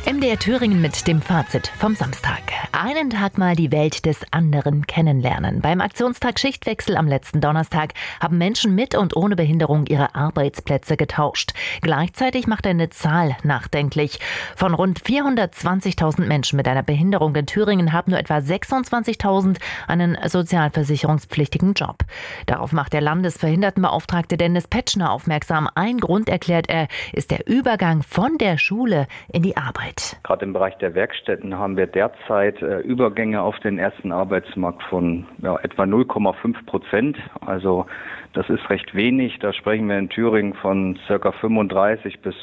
MDR Thüringen mit dem Fazit vom Samstag. Einen Tag mal die Welt des anderen kennenlernen. Beim Aktionstag Schichtwechsel am letzten Donnerstag haben Menschen mit und ohne Behinderung ihre Arbeitsplätze getauscht. Gleichzeitig macht eine Zahl nachdenklich. Von rund 420.000 Menschen mit einer Behinderung in Thüringen haben nur etwa 26.000 einen sozialversicherungspflichtigen Job. Darauf macht der Landesbehindertenbeauftragte Dennis Petschner aufmerksam. Ein Grund, erklärt er, ist der Übergang von der Schule in die Arbeit. Gerade im Bereich der Werkstätten haben wir derzeit Übergänge auf den ersten Arbeitsmarkt von etwa 0,5%. Also das ist recht wenig. Da sprechen wir in Thüringen von ca. 35 bis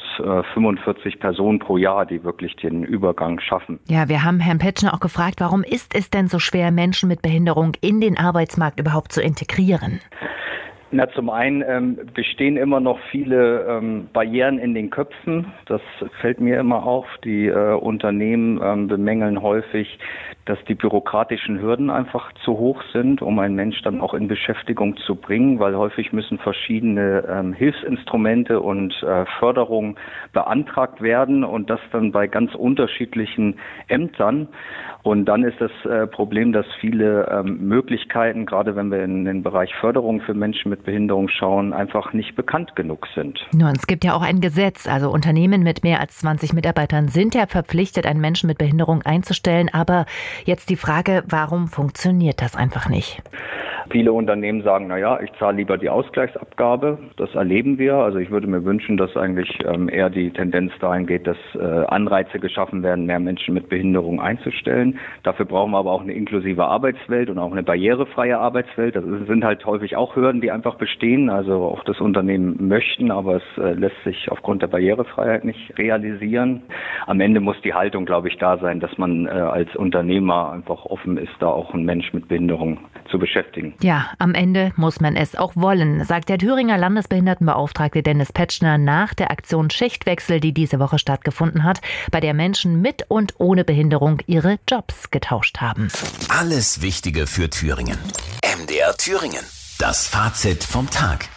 45 Personen pro Jahr, die wirklich den Übergang schaffen. Ja, wir haben Herrn Petschner auch gefragt, warum ist es denn so schwer, Menschen mit Behinderung in den Arbeitsmarkt überhaupt zu integrieren? Na, zum einen bestehen immer noch viele Barrieren in den Köpfen. Das fällt mir immer auf. Die Unternehmen bemängeln häufig, dass die bürokratischen Hürden einfach zu hoch sind, um einen Mensch dann auch in Beschäftigung zu bringen, weil häufig müssen verschiedene Hilfsinstrumente und Förderungen beantragt werden und das dann bei ganz unterschiedlichen Ämtern. Und dann ist das Problem, dass viele Möglichkeiten, gerade wenn wir in den Bereich Förderung für Menschen mit Behinderung schauen, einfach nicht bekannt genug sind. Nun, es gibt ja auch ein Gesetz, also Unternehmen mit mehr als 20 Mitarbeitern sind ja verpflichtet, einen Menschen mit Behinderung einzustellen. Aber jetzt die Frage, warum funktioniert das einfach nicht? Viele Unternehmen sagen, ich zahle lieber die Ausgleichsabgabe. Das erleben wir. Also ich würde mir wünschen, dass eigentlich eher die Tendenz dahin geht, dass Anreize geschaffen werden, mehr Menschen mit Behinderung einzustellen. Dafür brauchen wir aber auch eine inklusive Arbeitswelt und auch eine barrierefreie Arbeitswelt. Das sind halt häufig auch Hürden, die einfach bestehen. Also auch das Unternehmen möchten, aber es lässt sich aufgrund der Barrierefreiheit nicht realisieren. Am Ende muss die Haltung, glaube ich, da sein, dass man als Unternehmer einfach offen ist, da auch einen Mensch mit Behinderung zu beschäftigen. Ja, am Ende muss man es auch wollen, sagt der Thüringer Landesbehindertenbeauftragte Dennis Petschner nach der Aktion Schichtwechsel, die diese Woche stattgefunden hat, bei der Menschen mit und ohne Behinderung ihre Jobs getauscht haben. Alles Wichtige für Thüringen. MDR Thüringen. Das Fazit vom Tag.